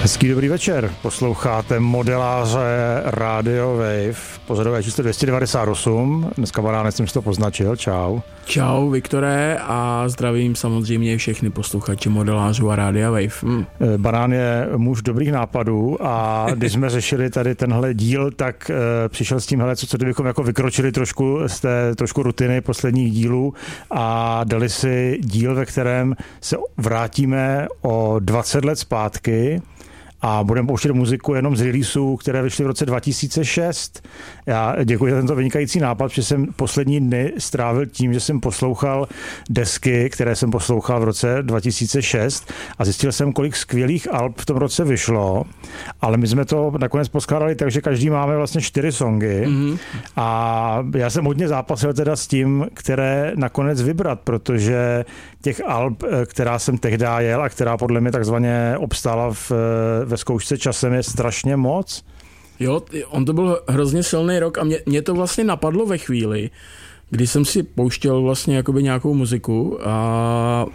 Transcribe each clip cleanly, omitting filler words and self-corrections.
Hezký dobrý večer, posloucháte Modeláře Radio Wave, pořadové číslo 298, dneska Baráne jsem si to poznačil, čau. Čau Viktore a zdravím samozřejmě všechny posluchače Modelářů a Rádia Wave. Barán je muž dobrých nápadů a když jsme řešili tady tenhle díl, tak přišel s tím, hele, co kdybychom jako vykročili trošku z té trošku rutiny posledních dílů a dali si díl, ve kterém se vrátíme o 20 let zpátky a budeme pouštět muziku jenom z releaseů, které vyšly v roce 2006. Já děkuji za tento vynikající nápad, protože jsem poslední dny strávil tím, že jsem poslouchal desky, které jsem poslouchal v roce 2006 a zjistil jsem, kolik skvělých alb v tom roce vyšlo, ale my jsme to nakonec poskládali tak, že každý máme vlastně 4 songy a já jsem hodně zápasil teda s tím, které nakonec vybrat, protože těch alb, která jsem tehdy jel a která podle mě takzvaně obstála ve zkoušce časem, je strašně moc. Jo, on to byl hrozně silný rok a mě to vlastně napadlo ve chvíli, kdy jsem si pouštěl vlastně jakoby nějakou muziku a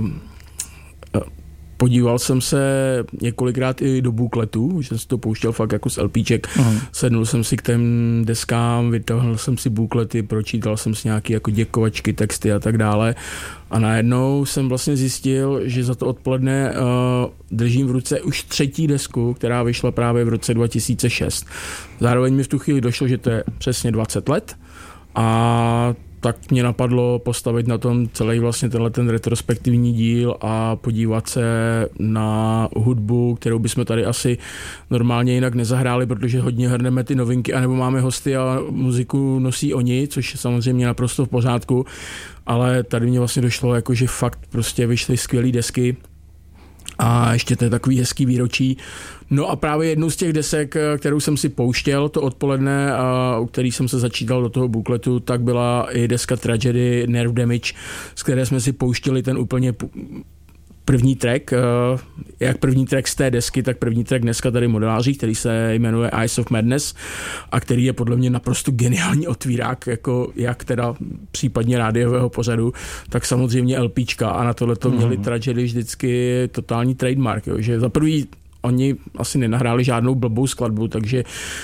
podíval jsem se několikrát i do bookletů, že jsem si to pouštěl fakt jako z LPček. Sednul jsem si k těm deskám, vytáhl jsem si booklety, pročítal jsem si nějaké jako děkovačky, texty a tak dále. A najednou jsem vlastně zjistil, že za to odpoledne držím v ruce už 3. desku, která vyšla právě v roce 2006. Zároveň mi v tu chvíli došlo, že to je přesně 20 let a tak mě napadlo postavit na tom celý vlastně ten retrospektivní díl a podívat se na hudbu, kterou bychom tady asi normálně jinak nezahráli, protože hodně hrneme ty novinky, anebo máme hosty a muziku nosí oni, což je samozřejmě naprosto v pořádku, ale tady mě vlastně došlo, jako že fakt prostě vyšly skvělý desky a ještě to je takový hezký výročí. No a právě jednu z těch desek, kterou jsem si pouštěl to odpoledne a u který jsem se začítal do toho bookletu, tak byla i deska Tragedy Nerve Damage, z které jsme si pouštěli ten úplně první track, jak první track z té desky, tak první track dneska tady Modeláří, který se jmenuje Eyes of Madness a který je podle mě naprosto geniální otvírák, jako jak teda případně rádiového pořadu, tak samozřejmě LPčka a na tohleto měli Tragedy vždycky totální trademark, jo, že za prvý oni asi nenahráli žádnou blbou skladbu, takže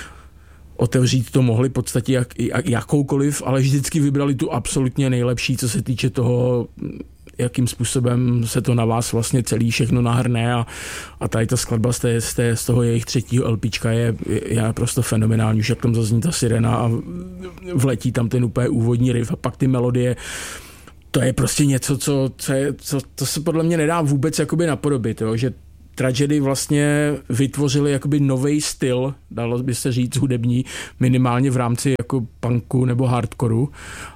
otevřít to mohli v podstatě jakoukoliv, ale vždycky vybrali tu absolutně nejlepší, co se týče toho, jakým způsobem se to na vás vlastně celý všechno nahrne a tady ta skladba z toho jejich 3. LPčka je prostě fenomenální, už jak tam zazní ta sirena a vletí tam ten úplně úvodní riff a pak ty melodie. To je prostě něco, co se podle mě nedá vůbec jakoby napodobit, jo? Že Tragedy vlastně vytvořili jakoby nový styl, dalo by se říct hudební, minimálně v rámci jako punku nebo hardcoreu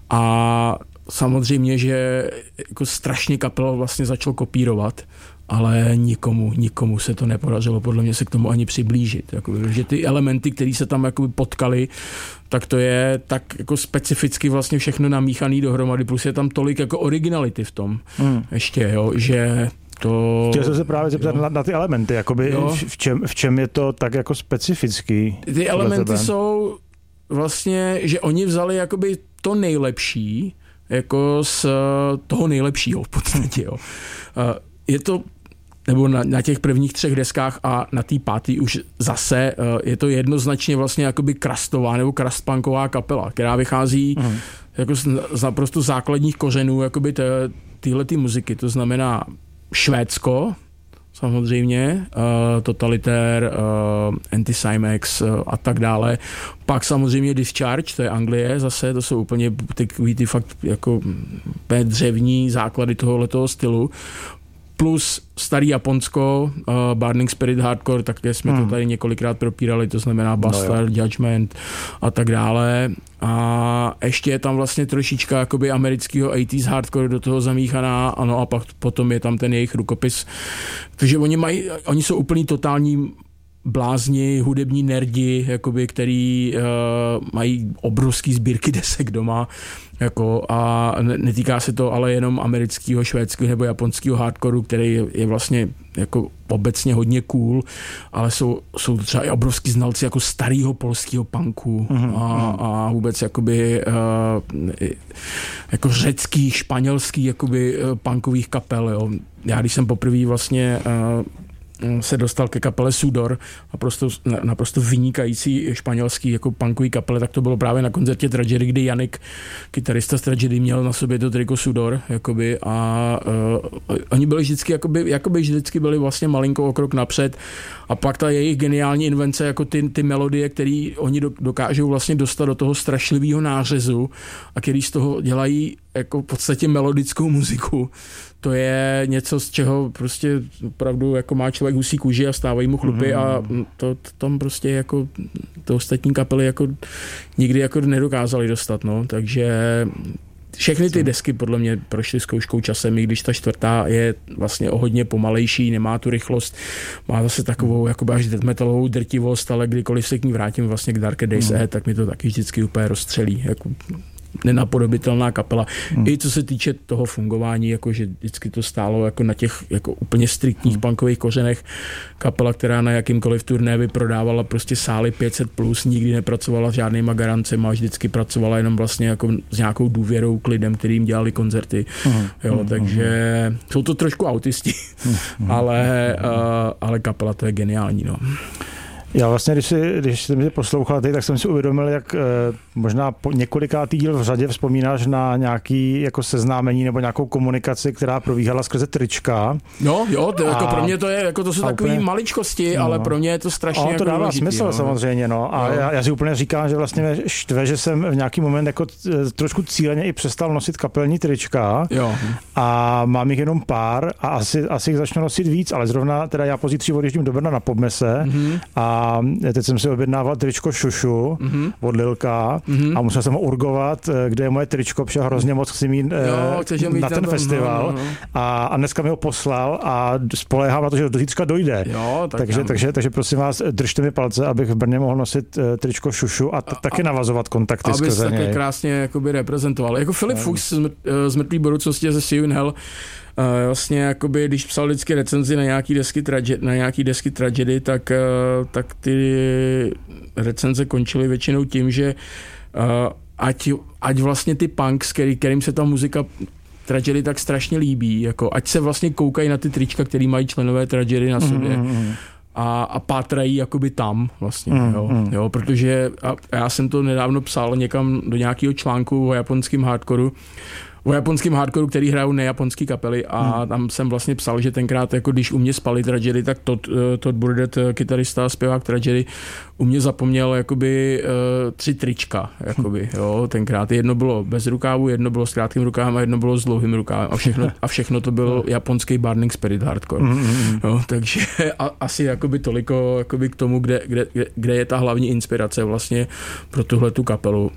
a samozřejmě, že jako strašně kapel vlastně začal kopírovat, ale nikomu se to nepodařilo podle mě se k tomu ani přiblížit. Jakoby, že ty elementy, které se tam jakoby potkaly, tak to je tak jako specificky vlastně všechno namíchaný dohromady, plus je tam tolik jako originality v tom ještě, jo, že to... Chtěl jsem se právě zeptat na ty elementy, jakoby v čem je to tak jako specifický? Ty elementy jsou vlastně, že oni vzali jakoby to nejlepší, jako z toho nejlepšího v podstatě. Jo. Je to, nebo na těch prvních 3 deskách a na té 5. už zase je to jednoznačně vlastně jakoby crustová nebo crustpunková kapela, která vychází jako z naprosto základních kořenů jakoby téhletý muziky, to znamená Švédsko, samozřejmě, Totalitér, Anti-Cymex a tak dále. Pak samozřejmě Discharge, to je Anglie zase, to jsou úplně ty fakt jako dřevní základy tohoto stylu. Plus starý Japonsko, Burning Spirit Hardcore, také jsme to tady několikrát propírali, to znamená Bastard, Judgment a tak dále. A ještě je tam vlastně trošička jakoby amerického 80s hardcore do toho zamíchaná, ano, a pak potom je tam ten jejich rukopis. Takže oni jsou úplný totální blázni, hudební nerdi, jakoby, který mají obrovský sbírky desek doma, jako, a netýká se to ale jenom amerického, švédského nebo japonského hardcoreu, který je vlastně jako obecně hodně cool, ale jsou třeba i obrovský znalci jako starého polského punku a vůbec jakoby jako řeckých, španělských jakoby punkových kapel. Jo. Já když jsem poprvé vlastně se dostal ke kapele Sudor, naprosto vynikající španělský jako punkový kapele, tak to bylo právě na koncertě Tragedy, kdy Janik, kytarista z Tragedy, měl na sobě to triko Sudor, jakoby, a oni byli vždycky, jakoby vždycky byli vlastně malinko o krok napřed, a pak ta jejich geniální invence, jako ty melodie, které oni dokážou vlastně dostat do toho strašlivého nářezu a který z toho dělají jako v podstatě melodickou muziku. To je něco, z čeho prostě opravdu jako má člověk husí kůži a stávají mu chlupy a to tam prostě jako to ostatní kapely jako nikdy jako nedokázali dostat, no, takže všechny ty desky podle mě prošly zkouškou časem, i když ta čtvrtá je vlastně o hodně pomalejší, nemá tu rychlost, má zase takovou jakoby až death metalovou drtivost, ale kdykoliv se k ní vrátím vlastně k Darker Days Ahead, tak mi to taky vždycky úplně rozstřelí, jako nenapodobitelná kapela. I co se týče toho fungování, jakože vždycky to stálo jako na těch jako úplně striktních punkových kořenech. Kapela, která na jakýmkoliv turné vyprodávala prostě sály 500+, nikdy nepracovala s žádnýma garancema, vždycky pracovala jenom vlastně jako s nějakou důvěrou k lidem, kterým dělali koncerty. Jo, takže jsou to trošku autisti, ale kapela to je geniální, no. Já vlastně, když jsem tě poslouchal, tak jsem si uvědomil, jak možná po několikátý díl v řadě vzpomínáš na nějaký jako seznámení nebo nějakou komunikaci, která probíhala skrze trička. No, jo, to, jako pro mě to je, jako to jsou takové maličkosti, ale pro mě je to strašně to jako dává důležitý, smysl, no. Samozřejmě, no. A já si úplně říkám, že vlastně štve, že jsem v nějaký moment jako trošku cíleně i přestal nosit kapelní trička. Jo. A mám jich jenom pár a asi jich začnu nosit víc, ale zrovna teda já pozítří odjíždím do Brna na Podmese a teď jsem si objednával tričko Šušu od Lilka a musel jsem ho urgovat, kde je moje tričko, protože hrozně moc chci mít na ten festival. A dneska mi ho poslal a spoléhám na to, že do zítřka dojde. Jo, takže prosím vás, držte mi palce, abych v Brně mohl nosit tričko Šušu a taky navazovat kontakty skrze něj. Aby se krásně jakoby reprezentoval. Jako Filip Fuchs z Mrtvý budoucnosti ze See You in Hell, vlastně jakoby, když psal vždycky recenzi na nějaký desky Tragedy, tak ty recenze končily většinou tím, že ať vlastně ty punks, kterým se ta muzika Tragedy tak strašně líbí, jako ať se vlastně koukají na ty trička, který mají členové Tragedy na sobě. A pátrají jakoby tam vlastně, jo, protože já jsem to nedávno psal někam do nějakého článku o japonském hardcoreu, který hrajou nejaponský kapely a tam jsem vlastně psal, že tenkrát, jako když u mě spali Tragedy, tak Todd Burdett, kytarista, zpěvák Tragedy, u mě zapomněl jakoby 3 trička, jakoby, jo, tenkrát. Jedno bylo bez rukávu, jedno bylo s krátkým rukávem a jedno bylo s dlouhým rukávem a všechno to byl japonský Burning Spirit hardcore. Jo, takže asi jakoby toliko jakoby k tomu, kde je ta hlavní inspirace vlastně pro tuhletu kapelu.